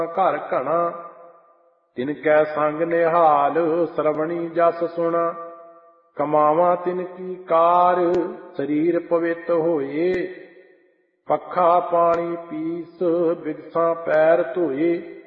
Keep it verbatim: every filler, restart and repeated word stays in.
ਘਰ ਘਣਾ ਤਿਨ ਕੈ ਸੰਗ ਨਿਹਾਲ ਸਰਵਣੀ ਜਸ ਸੁਣਾ ਕਮਾਵਾਂ ਤਿਨ ਕੀ ਕਾਰ ਸਰੀਰ ਪਵਿੱਤ ਹੋਏ ਪੱਖਾ ਪਾਣੀ ਪੀਸ ਬਿਗਸਾਂ ਪੈਰ ਧੋਏ